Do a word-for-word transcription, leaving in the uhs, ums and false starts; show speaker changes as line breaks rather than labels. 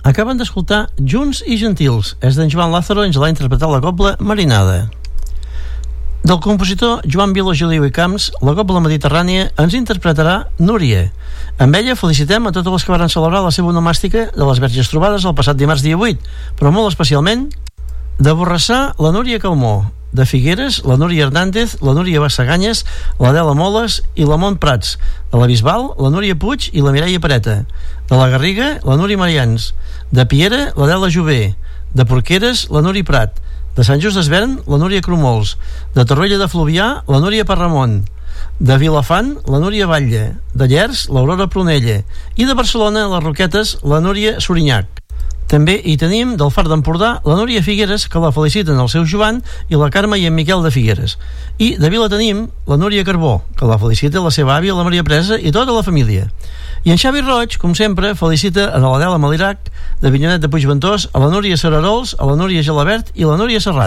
Acaben d'escoltar Junts i Gentils, és d'en Joan Lázaro, ens l'ha interpretat la cobla Marinada. Del compositor Joan Vila Giliu i Camps, la cobla mediterrània ens interpretarà Núria. Amb ella felicitem a totes les que van celebrar la seva onomàstica de les Verges Trobades el passat dimarts dia vuit, però molt especialment de Borrassà, la Núria Calmó, de Figueres, la Núria Hernández, la Núria Bassaganyes, l'Adela Moles i la Mont Prats, de la Bisbal, la Núria Puig i la Mireia Pareta, de la Garriga, la Núria Marians, de Piera, l'Adela Jové, de Porqueres, la Núria Prat, de Sant Just d'Esvern, la Núria Cromols, de Torroella de Fluvià, la Núria Parramon, de Vilafant, la Núria Batlle, de Llers, l'Aurora Prunella, i de Barcelona, les Roquetes, la Núria Sorinyac. També hi tenim del Far d'Empordà la Núria Figueres, que la feliciten el seu Joan i la Carme i en Miquel de Figueres. I de Vila tenim la Núria Carbó, que la felicita la seva àvia, la Maria Presa, i tota la família. I en Xavi Roig, com sempre, felicita a l'Adela Malirac, de Vinyonet de Puigventós, a la Núria Sararols, a la Núria Gelabert i la Núria Serrat.